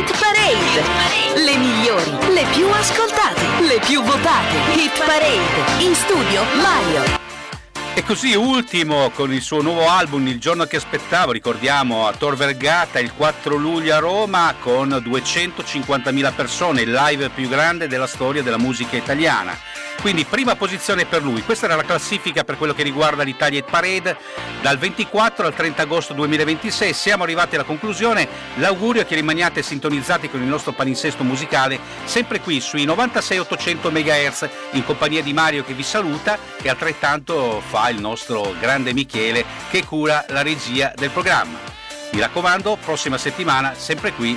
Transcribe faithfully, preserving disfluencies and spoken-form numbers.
Hit Parade, le migliori, le più ascoltate, le più votate. Hit Parade, in studio Mario. E così ultimo con il suo nuovo album Il giorno che aspettavo, ricordiamo a Tor Vergata il quattro luglio a Roma con duecentocinquantamila persone, il live più grande della storia della musica italiana. Quindi prima posizione per lui. Questa era la classifica per quello che riguarda l'Italia Hit Parade dal ventiquattro al trenta agosto duemilaventisei. Siamo arrivati alla conclusione. L'augurio è che rimaniate sintonizzati con il nostro palinsesto musicale sempre qui sui novantasei ottocento megahertz in compagnia di Mario che vi saluta e altrettanto fa il nostro grande Michele che cura la regia del programma. Mi raccomando, prossima settimana sempre qui